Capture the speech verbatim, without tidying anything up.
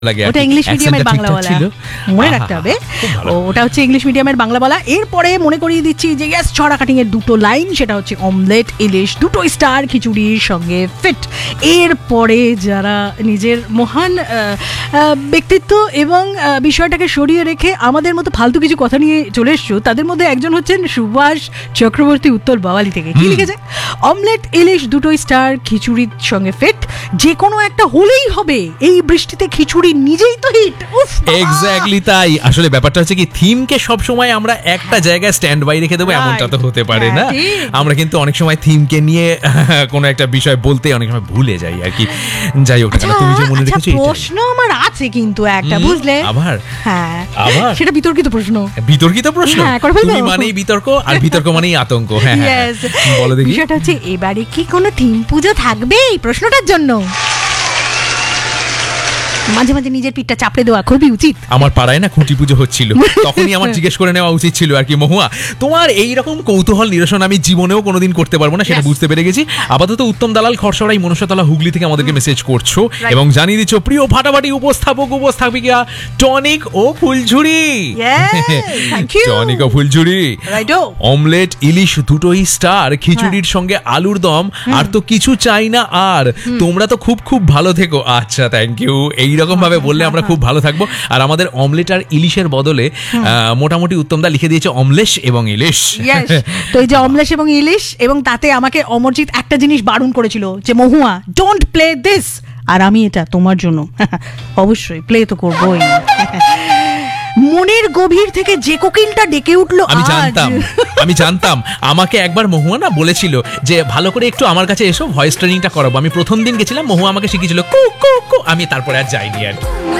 লাগে ওটা ইংলিশ মিডিয়ামের বাংলা বলা মনে রাখতে হবে। ওটা হচ্ছে ইংলিশ মিডিয়ামের বাংলা বলা। এরপরে মনে করিয়ে দিচ্ছি যে ইয়েস ছড়া কাটিং এর দুটো লাইন, সেটা হচ্ছে অমলেট ইলিশ দুটো স্টার খিচুড়ির সঙ্গে ফিট। এরপরে যারা নিজের মহান ব্যক্তিত্ব এবং বিষয়টাকে সরিয়ে রেখে আমাদের মতো ফালতু কিছু কথা নিয়ে চলে এসছো, তাদের মধ্যে একজন হচ্ছেন সুভাষ চক্রবর্তী উত্তর বাওয়ালি থেকে। কি লিখেছে? অমলেট ইলিশ দুটো স্টার খিচুড়ির সঙ্গে ফিট, যে কোনো একটা হলেই হবে, এই বৃষ্টিতে খিচুড়ি নিজেই তো হিট। এক্স্যাক্টলি তাই। আসলে ব্যাপারটা হচ্ছে কি, থিমকে সব সময় আমরা একটা জায়গায় স্ট্যান্ড বাই রেখে দেবো এমনটা তো হতে পারে না। আমরা কিন্তু অনেক সময় থিমকে নিয়ে কোনো একটা বিষয় বলতে অনেক সময় ভুলে যাই আর কি। যাই হোক, তুমি যে মনে রেখেছো, প্রশ্ন আমার আছে কিন্তু একটা, বুঝলে? আবার হ্যাঁ, আবার সেটা বিতর্কিত প্রশ্ন। বিতর্কিত প্রশ্ন? তুমি মানেই বিতর্ক, আর বিতর্ক মানেই আতঙ্ক। হ্যাঁ হ্যাঁ, বলো দেখি। বিষয়টা হচ্ছে, এবারে কি কোনো থিম পুজো থাকবে এই প্রশ্নটার জন্য? মাঝে মাঝে নিজের পিঠটা চাপড়ে দেওয়া খুবই উচিত। আমার পাড়ায় না খুঁটি পুজো হচ্ছিল, তখনই আমার জিজ্ঞেস করে নেওয়া উচিত ছিল আর কি। মহুয়া, তোমার এইরকম কৌতূহল নিরসন আমি জীবনেও কোনোদিন করতে পারবো না, সেটা বুঝতে পেরে গেছি। আপাতত উত্তম দালাল খরসরাই মনসাতলা হুগলি থেকে আমাদেরকে মেসেজ করছো এবং জানিয়ে দিচ্ছ, প্রিয় ফাটাফাটি উপস্থাপক উপস্থাপিকা টনিক ও ফুলঝুরি। টনিক ও ফুলঝুরি, অমলেট ইলিশ দুটোই স্টার, খিচুড়ির সঙ্গে আলুর দম, আর তো কিছু চাই না আর। তোমরা তো খুব খুব ভালো থেকো। আচ্ছা, থ্যাংক ইউ। এইরকম ভাবে বললে আমরা খুব ভালো থাকবো। আর আমাদের অমলেট আর ইলিশের বদলে মোটামুটি উত্তমদা লিখে দিয়েছে অমলেশ এবং ইলিশ। তো এই যে অমলেশ এবং ইলিশ, এবং তাতে আমাকে অমরজিৎ একটা জিনিস বারণ করেছিল যে মহুয়া ডোন্ট প্লে দিস, আর আমি এটা তোমার জন্য অবশ্যই প্লে তো করবোই। মনের গভীর থেকে যে কোকিলটা ডেকে উঠলো, আমি জানতাম আমি জানতাম আমাকে একবার মহুয়া না বলেছিল যে ভালো করে একটু আমার কাছে এসো, ভয়েস ট্রেনিংটা করাবো। আমি প্রথম দিন গেছিলাম, মহুয়া আমাকে শিখিয়েছিল কু কু কু, আমি তারপরে আর যাইনি আর।